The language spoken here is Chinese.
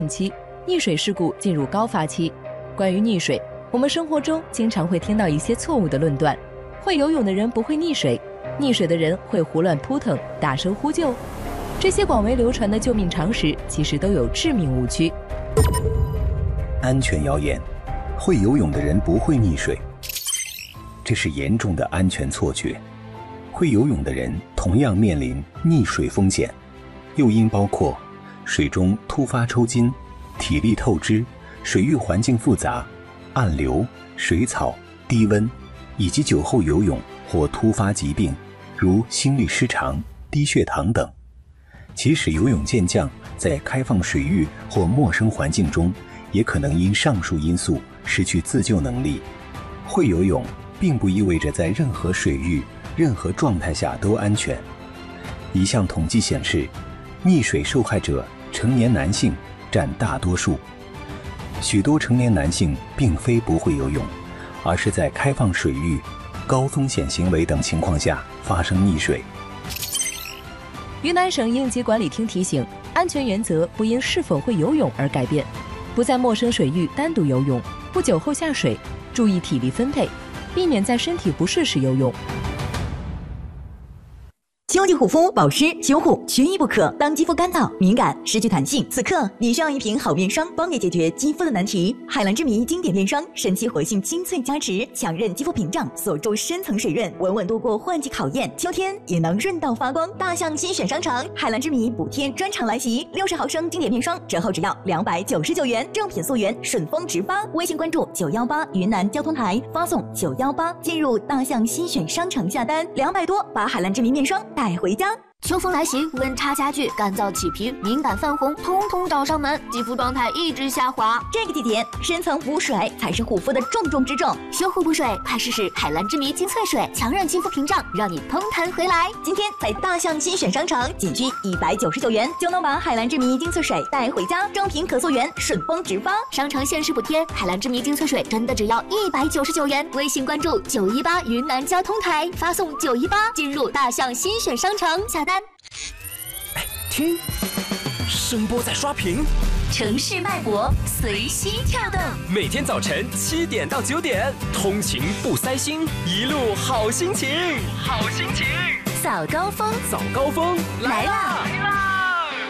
期，溺水事故进入高发期。关于溺水，我们生活中经常会听到一些错误的论断：会游泳的人不会溺水，溺水的人会胡乱扑腾、大声呼救。这些广为流传的救命常识，其实都有致命误区。 安全谣言：会游泳的人不会溺水，这是严重的安全错觉。会游泳的人同样面临溺水风险，诱因包括水中突发抽筋、体力透支、水域环境复杂、暗流、水草、低温，以及酒后游泳或突发疾病，如心律失常、低血糖等。即使游泳健将，在开放水域或陌生环境中，也可能因上述因素失去自救能力。会游泳并不意味着在任何水域、任何状态下都安全。一项统计显示，溺水受害者成年男性占大多数。许多成年男性并非不会游泳，而是在开放水域、高风险行为等情况下发生溺水。 云南省应急管理厅提醒，安全原则不因是否会游泳而改变，不在陌生水域单独游泳，不酒后下水，注意体力分配，避免在身体不适时游泳。 秋季护肤保湿修护缺一不可。当肌肤干燥、敏感、失去弹性，此刻你需要一瓶好面霜，帮你解决肌肤的难题。海蓝之谜经典面霜，神奇活性精粹加持，强韧肌肤屏障，锁住深层水润，稳稳度过换季考验。秋天也能润到发光。大象新选商城，海蓝之谜补贴专场来袭，60毫升经典面霜折后只要299元，正品溯源，顺丰直发。微信关注918云南交通台，发送918进入大象新选商城下单，200多把海蓝之谜面霜带回家。 秋风来袭，温差加剧，干燥起皮、敏感泛红，统统找上门，肌肤状态一直下滑。 这个季节，深层补水才是护肤的重中之重。 修护补水，快试试海蓝之谜精粹水，强韧肌肤屏障，让你通弹回来。 今天在大象新选商城，仅需199元就能把海蓝之谜精粹水带回家，正品可溯源，顺丰直发。 商城限时补贴，海蓝之谜精粹水真的只要199元。微信关注918云南交通台，发送918进入大象新选商城下单。 哎，听，声波在刷屏， 城市脉搏随心跳动。 每天早晨7点到9点，通勤不塞心，一路好心情，好心情。 早高峰， 早高峰来啦！